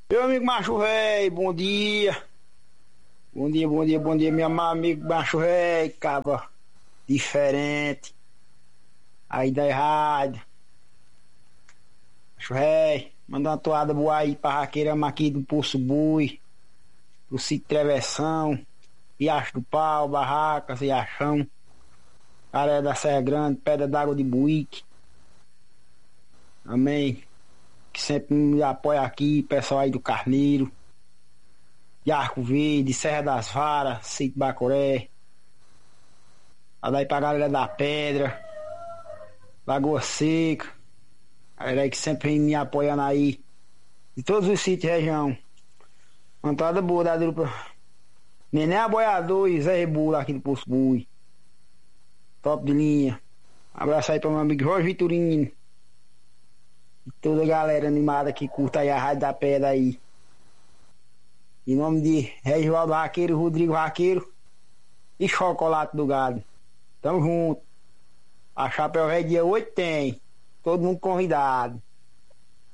Meu amigo macho rei, bom dia. Bom dia, bom dia, bom dia, meu amigo macho rei, caba diferente. Aí da rádio. Macho rei, manda uma toada boa aí pra raqueirama aqui do Poço Bui, do Sítio Travessão, Riacho do Pau, Barracas, Riachão, Areia da Serra Grande, Pedra d'Água de Buíque. Amém. Que sempre me apoia aqui, pessoal aí do Carneiro, de Arco Verde, Serra das Varas, Sítio Bacoré. Daí pra galera da Pedra, Lagoa Seca, a galera aí que sempre vem me apoiando aí, de todos os sítios da região. Uma entrada boa da dupla Nené Aboiador e Zé Rebula aqui do Poço Bui. Top de linha. Um abraço aí pra meu amigo Jorge Vitorino. E toda a galera animada que curta aí a Rádio da Pedra aí. Em nome de Regivaldo Raqueiro, Rodrigo Raqueiro e Chocolate do Gado. Tamo junto. A Chapéu Rei dia 8 tem. Todo mundo convidado.